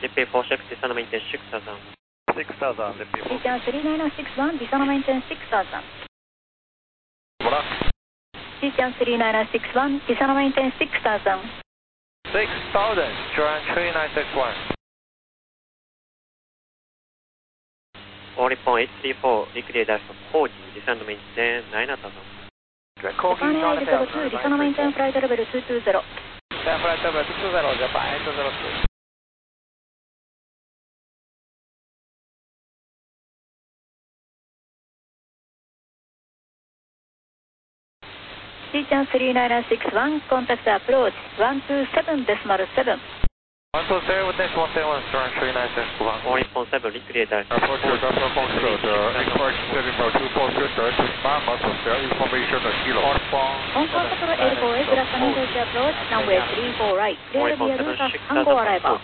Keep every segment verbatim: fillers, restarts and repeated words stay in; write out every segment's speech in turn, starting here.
J P four six, descend maintain six thousand. six thousand, J P four. C C three nine six one, descend maintain six thousand. Voilà. C C three nine six one, descend maintain six thousand. six thousand, Joanne three nine six one. Only point eight three four, recreate that for forty, descend maintain nine thousand. Japan Air zero two, descend maintain flight level two two zero. Japan flight level two two zero, Japan eight zero two. C C three nine six one, contact approach one two seven decimal seven. one two seven decimal seven, Joanne three nine six one. Only point seven, recreate that for Approach forty, Delta Foxtrot, export Seven two four six, Mama to share information kilo. On contact L four A plus emergency approach, runway three four right, clear via route Tango arrival.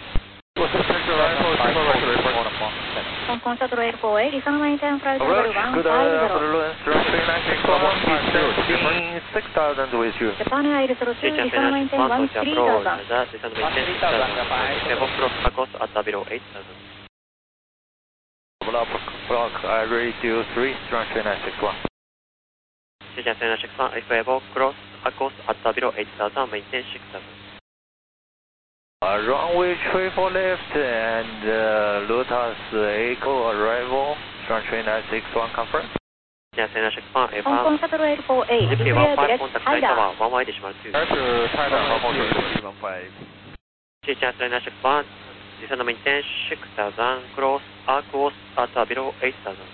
On contact L four A, descend maintain flight level one five zero. six thousand with you. Japan Air zero two, descend maintain one three thousand. Descend maintain six thousand. Seven cross Agos at below eight thousand. Block, block, I radio three, Joanne three nine six one. C C three nine six one, F Evo cross Agos at below eight thousand, maintain six thousand. Uh, runway three four left and uh, Lotus Echo arrival, Joanne three nine six one confirm. C C three nine six one, F On contact L four A, J P clear one five, direct contact Flight Haida. Tower one one decimal two. After Thailand, one five. C C three nine six one, descend maintain six thousand, cross Agos at below eight thousand.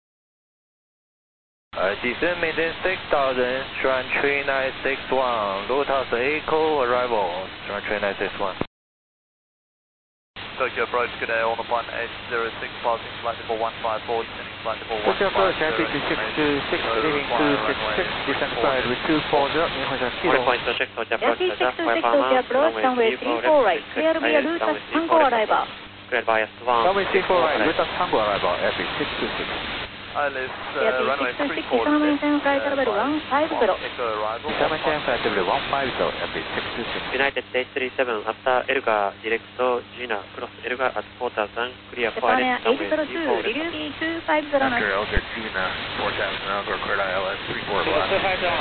Uh, descend maintain six thousand, Joanne three nine six one, Lotus Echo arrival, Joanne three nine six one. Tokyo approach, good day, on the one eight zero six, passing flight level one five four, descending flight level one five zero. Tokyo approach, happy to six two six, leaving two six six, descend flight with two four zero, Incheon Only Kilo. point two six, Tokyo approach, Yankee six two six, Tokyo approach, runway three four right, clear via route Tango arrival. Cleared by S one. Runway three four right, Route Tango arrival, happy six two six. Alice, Yankee runway six two three six, four descend maintain flight level one five zero. Echo arrival. Descend maintain flight level one five zero, happy six two six. United State three seven, after Elga, direct Gina, cross Elga at four thousand, clear for Japan Air Alice, eight runway zero three two, four. Ryugi two five zero nine. After Elga Gina, four thousand, Elga cleared I L S three four left.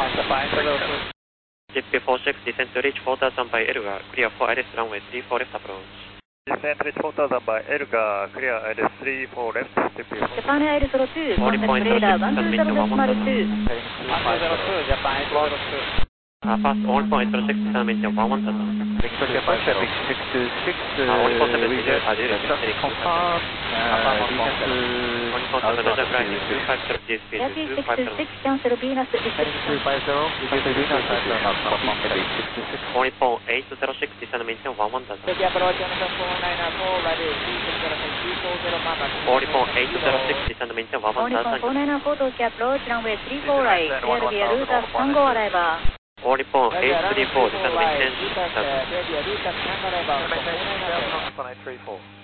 J P four six, descend to reach four thousand by Elga, clear for Alice, runway three four left approach. Descend reach four thousand by Elga, clear I L S three four left. Japan Air zero two, contact radar one two zero decimal two. Japan eight zero two. Uh, fast one point zero six, descend maintain one one thousand. Tokyo approach, happy six two six, Uh, only point seven, we descend just at direct, just confirm, uh, Venus Only point seven, descend climbing two altitude five zero, G speed Yankee two six five two zero. six, cancel Venus two restriction. five zero, Venus altitude not confirmed, happy six two six. Only point eight zero six, descend maintain one one thousand. Tokyo approach on the four nine four, ready, three six zero six, two four zero, Mama. Only point eight zero six, descend maintain one one Only from thousand. four nine four, Tokyo approach, runway three four right, clear via route Tango arrival. Only point eight three four, descend maintain six thousand. Clear via route Tango arrival. Maintain seven on eight three four.